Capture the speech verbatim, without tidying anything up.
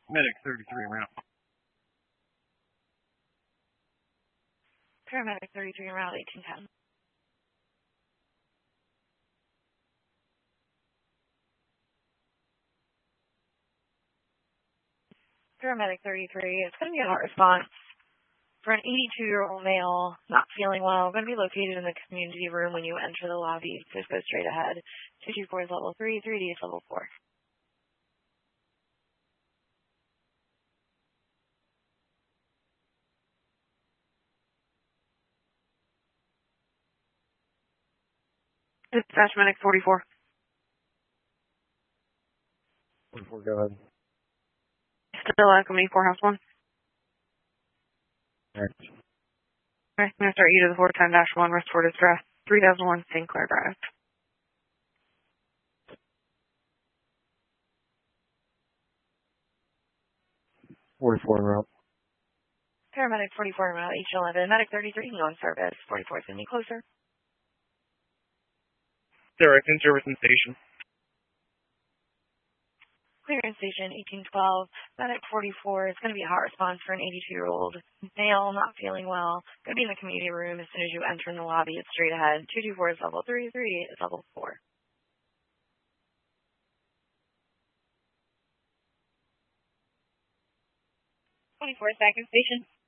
Medic thirty-three around. Paramedic thirty-three around eighteen ten. Paramedic thirty-three, it's going to be a hot response for an eighty-two-year-old male not feeling well. Going to be located in the community room when you enter the lobby. Just go straight ahead. two two four is level three, three D is level four. Dispatch medic forty-four. forty-four, go ahead. Still at Community four, House one. Alright. Okay, I'm going to start you to the four ten dash one, rest for distress, three thousand one Saint Clair Drive. forty-four en route. Paramedic forty-four around H eleven, medic thirty-three on service, forty-four is going to be closer. Direct in service and station. Clearance station eighteen twelve, medic forty-four. It's going to be a hot response for an eighty-two-year-old male not feeling well. Going to be in the community room as soon as you enter in the lobby. It's straight ahead. two two four is level three, three is level four. twenty-four, second station.